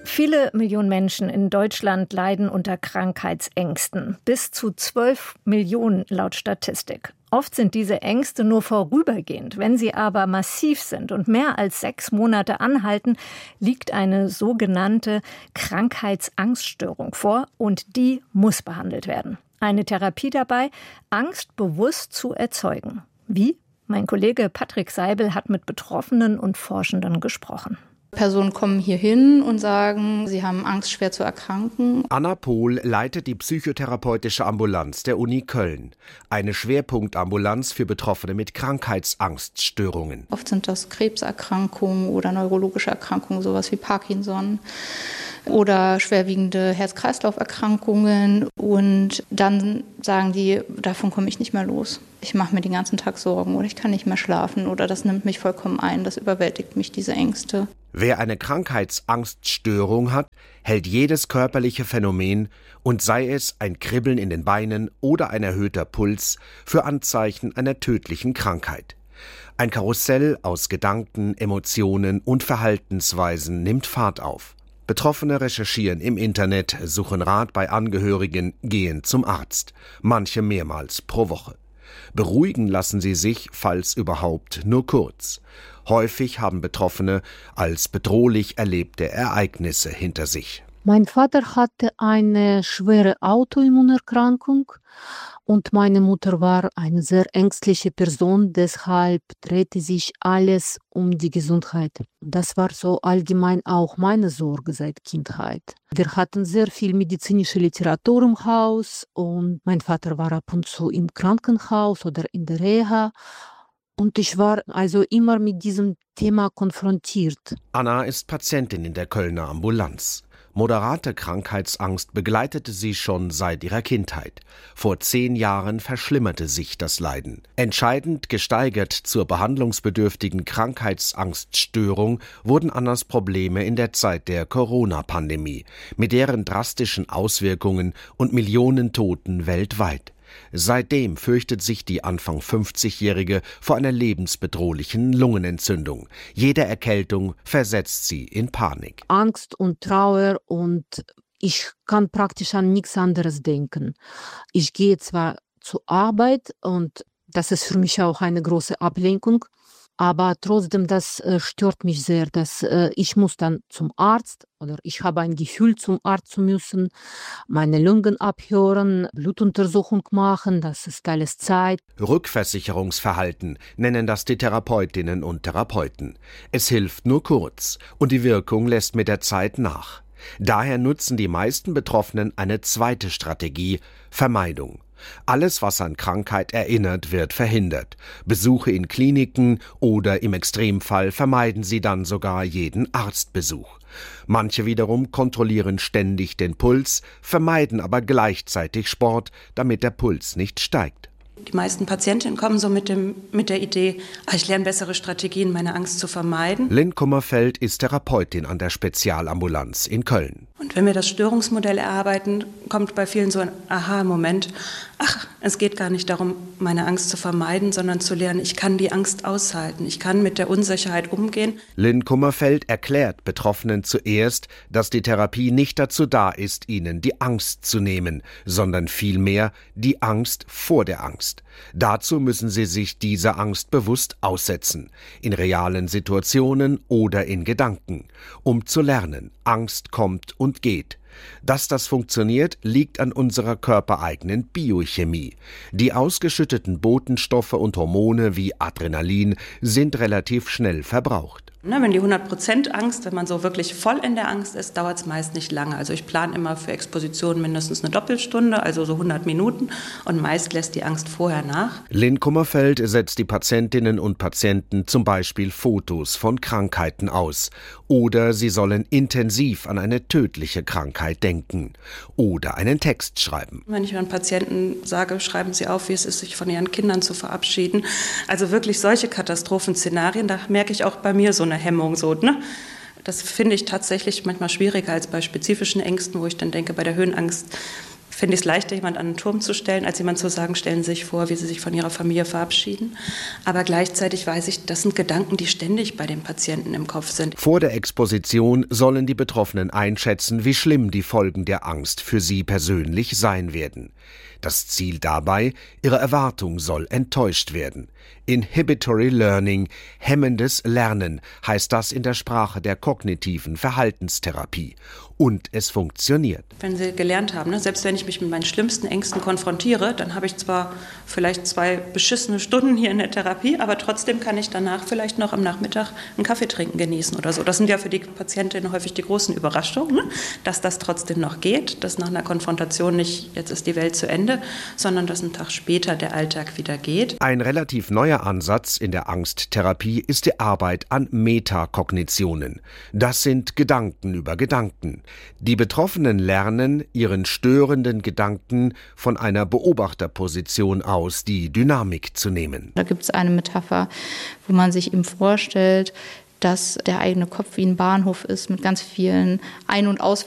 Viele Millionen Menschen in Deutschland leiden unter Krankheitsängsten. Bis zu 12 Millionen laut Statistik. Oft sind diese Ängste nur vorübergehend. Wenn sie aber massiv sind und mehr als 6 Monate anhalten, liegt eine sogenannte Krankheitsangststörung vor und die muss behandelt werden. Eine Therapie dabei, Angst bewusst zu erzeugen. Wie? Mein Kollege Patrick Seibel hat mit Betroffenen und Forschenden gesprochen. Personen kommen hier hin und sagen, sie haben Angst, schwer zu erkranken. Anna Pohl leitet die psychotherapeutische Ambulanz der Uni Köln. Eine Schwerpunktambulanz für Betroffene mit Krankheitsangststörungen. Oft sind das Krebserkrankungen oder neurologische Erkrankungen, sowas wie Parkinson oder schwerwiegende Herz-Kreislauf-Erkrankungen. Und dann sagen die, davon komme ich nicht mehr los. Ich mache mir den ganzen Tag Sorgen oder ich kann nicht mehr schlafen oder das nimmt mich vollkommen ein, das überwältigt mich, diese Ängste. Wer eine Krankheitsangststörung hat, hält jedes körperliche Phänomen, und sei es ein Kribbeln in den Beinen oder ein erhöhter Puls, für Anzeichen einer tödlichen Krankheit. Ein Karussell aus Gedanken, Emotionen und Verhaltensweisen nimmt Fahrt auf. Betroffene recherchieren im Internet, suchen Rat bei Angehörigen, gehen zum Arzt, manche mehrmals pro Woche. Beruhigen lassen sie sich, falls überhaupt, nur kurz. Häufig haben Betroffene als bedrohlich erlebte Ereignisse hinter sich. Mein Vater hatte eine schwere Autoimmunerkrankung und meine Mutter war eine sehr ängstliche Person, deshalb drehte sich alles um die Gesundheit. Das war so allgemein auch meine Sorge seit Kindheit. Wir hatten sehr viel medizinische Literatur im Haus und mein Vater war ab und zu im Krankenhaus oder in der Reha. Und ich war also immer mit diesem Thema konfrontiert. Anna ist Patientin in der Kölner Ambulanz. Moderate Krankheitsangst begleitete sie schon seit ihrer Kindheit. Vor 10 Jahren verschlimmerte sich das Leiden. Entscheidend gesteigert zur behandlungsbedürftigen Krankheitsangststörung wurden Annas Probleme in der Zeit der Corona-Pandemie, mit deren drastischen Auswirkungen und Millionen Toten weltweit. Seitdem fürchtet sich die Anfang 50-Jährige vor einer lebensbedrohlichen Lungenentzündung. Jede Erkältung versetzt sie in Panik. Angst und Trauer und ich kann praktisch an nichts anderes denken. Ich gehe zwar zur Arbeit und das ist für mich auch eine große Ablenkung, aber trotzdem, das stört mich sehr, dass ich muss dann zum Arzt oder ich habe ein Gefühl, zum Arzt zu müssen, meine Lungen abhören, Blutuntersuchung machen, das ist alles Zeit. Rückversicherungsverhalten nennen das die Therapeutinnen und Therapeuten. Es hilft nur kurz und die Wirkung lässt mit der Zeit nach. Daher nutzen die meisten Betroffenen eine zweite Strategie: Vermeidung. Alles, was an Krankheit erinnert, wird verhindert. Besuche in Kliniken oder im Extremfall vermeiden sie dann sogar jeden Arztbesuch. Manche wiederum kontrollieren ständig den Puls, vermeiden aber gleichzeitig Sport, damit der Puls nicht steigt. Die meisten Patientinnen kommen so mit der Idee, ich lerne bessere Strategien, meine Angst zu vermeiden. Lynn Kummerfeld ist Therapeutin an der Spezialambulanz in Köln. Und wenn wir das Störungsmodell erarbeiten, kommt bei vielen so ein Aha-Moment. Es geht gar nicht darum, meine Angst zu vermeiden, sondern zu lernen, ich kann die Angst aushalten, ich kann mit der Unsicherheit umgehen. Lynn Kummerfeld erklärt Betroffenen zuerst, dass die Therapie nicht dazu da ist, ihnen die Angst zu nehmen, sondern vielmehr die Angst vor der Angst. Dazu müssen sie sich dieser Angst bewusst aussetzen, in realen Situationen oder in Gedanken, um zu lernen, Angst kommt und geht. Dass das funktioniert, liegt an unserer körpereigenen Biochemie. Die ausgeschütteten Botenstoffe und Hormone wie Adrenalin sind relativ schnell verbraucht. Wenn die 100% Angst, wenn man so wirklich voll in der Angst ist, dauert es meist nicht lange. Also ich plane immer für Expositionen mindestens eine Doppelstunde, also so 100 Minuten. Und meist lässt die Angst vorher nach. Lynn Kummerfeld setzt die Patientinnen und Patienten zum Beispiel Fotos von Krankheiten aus. Oder sie sollen intensiv an eine tödliche Krankheit denken. Oder einen Text schreiben. Wenn ich meinen Patienten sage, schreiben Sie auf, wie es ist, sich von Ihren Kindern zu verabschieden. Also wirklich solche Katastrophenszenarien, da merke ich auch bei mir so eine Hemmung. Das finde ich tatsächlich manchmal schwieriger als bei spezifischen Ängsten, wo ich dann denke, bei der Höhenangst finde ich es leichter, jemand an einen Turm zu stellen, als jemand zu sagen, stellen Sie sich vor, wie Sie sich von Ihrer Familie verabschieden. Aber gleichzeitig weiß ich, das sind Gedanken, die ständig bei den Patienten im Kopf sind. Vor der Exposition sollen die Betroffenen einschätzen, wie schlimm die Folgen der Angst für sie persönlich sein werden. Das Ziel dabei, ihre Erwartung soll enttäuscht werden. Inhibitory Learning, hemmendes Lernen, heißt das in der Sprache der kognitiven Verhaltenstherapie. Und es funktioniert. Wenn Sie gelernt haben, selbst wenn ich mich mit meinen schlimmsten Ängsten konfrontiere, dann habe ich zwar vielleicht 2 beschissene Stunden hier in der Therapie, aber trotzdem kann ich danach vielleicht noch am Nachmittag einen Kaffee trinken genießen oder so. Das sind ja für die Patientinnen häufig die großen Überraschungen, dass das trotzdem noch geht, dass nach einer Konfrontation nicht, jetzt ist die Welt zu Ende, sondern dass einen Tag später der Alltag wieder geht. Ein relativ neuer Ansatz in der Angsttherapie ist die Arbeit an Metakognitionen. Das sind Gedanken über Gedanken. Die Betroffenen lernen, ihren störenden Gedanken von einer Beobachterposition aus die Dynamik zu nehmen. Da gibt es eine Metapher, wo man sich eben vorstellt, dass der eigene Kopf wie ein Bahnhof ist mit ganz vielen Ein- und Ausfahrt.